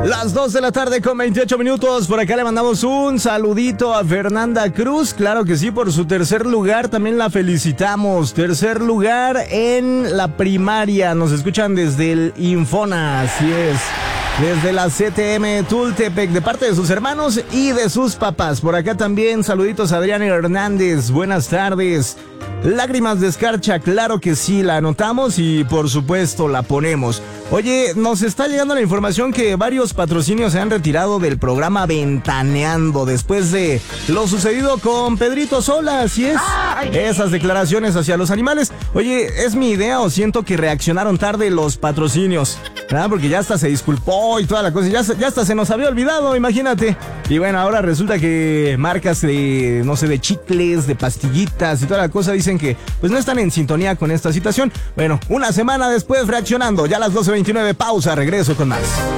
Las 2 de la tarde con 28 minutos. Por acá le mandamos un saludito a Fernanda Cruz. Claro que sí, por su tercer lugar. También la felicitamos. Tercer lugar en la primaria. Nos escuchan desde el Infona. Así es. Desde la CTM Tultepec, de parte de sus hermanos y de sus papás. Por acá también saluditos a Adrián Hernández. Buenas tardes. Lágrimas de escarcha, claro que sí, la anotamos y por supuesto la ponemos. Oye, nos está llegando la información que varios patrocinios se han retirado del programa Ventaneando después de lo sucedido con Pedrito Sola, así es. Esas declaraciones hacia los animales. Oye, ¿es mi idea o siento que reaccionaron tarde los patrocinios? ¿Verdad? Porque ya hasta se disculpó y toda la cosa, ya hasta se nos había olvidado, imagínate. Y bueno, ahora resulta que marcas de, no sé, de chicles, de pastillitas y toda la cosa dicen que pues no están en sintonía con esta situación. Bueno, una semana después reaccionando, ya a las 12:29, pausa, regreso con más.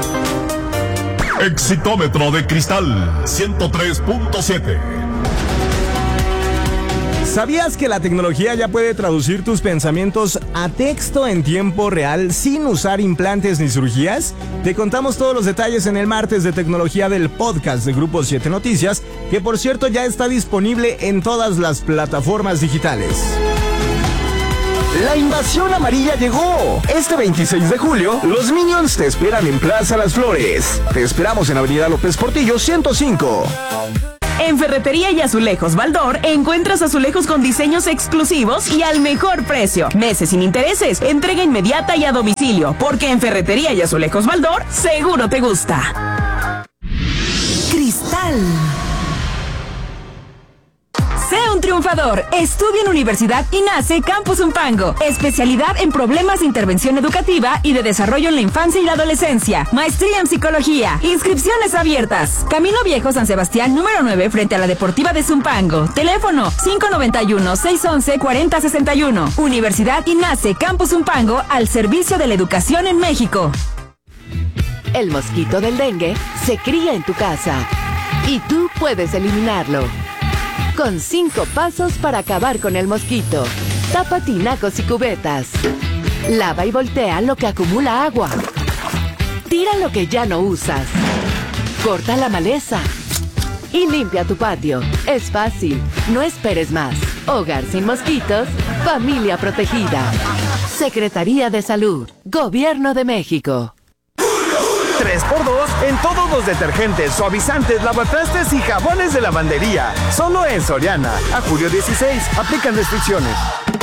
Exitómetro de Cristal 103.7. ¿Sabías que la tecnología ya puede traducir tus pensamientos a texto en tiempo real sin usar implantes ni cirugías? Te contamos todos los detalles en el martes de tecnología del podcast de Grupo 7 Noticias, que por cierto ya está disponible en todas las plataformas digitales. La invasión amarilla llegó. Este 26 de julio, los Minions te esperan en Plaza Las Flores. Te esperamos en Avenida López Portillo 105. En Ferretería y Azulejos Baldor encuentras azulejos con diseños exclusivos y al mejor precio. Meses sin intereses, entrega inmediata y a domicilio, porque en Ferretería y Azulejos Baldor seguro te gusta. Cristal. Sé un triunfador. Estudia en Universidad INACE Campus Zumpango. Especialidad en problemas de intervención educativa y de desarrollo en la infancia y la adolescencia. Maestría en psicología. Inscripciones abiertas. Camino Viejo San Sebastián número 9 frente a la Deportiva de Zumpango. Teléfono 591-611-4061. Universidad INACE Campus Zumpango al servicio de la educación en México. El mosquito del dengue se cría en tu casa y tú puedes eliminarlo. Con 5 pasos para acabar con el mosquito. Tapa tinacos y cubetas. Lava y voltea lo que acumula agua. Tira lo que ya no usas. Corta la maleza. Y limpia tu patio. Es fácil. No esperes más. Hogar sin mosquitos. Familia protegida. Secretaría de Salud. Gobierno de México. 3x2 en todos los detergentes, suavizantes, lavatrastes y jabones de lavandería. Solo en Soriana. A julio 16. Aplican restricciones.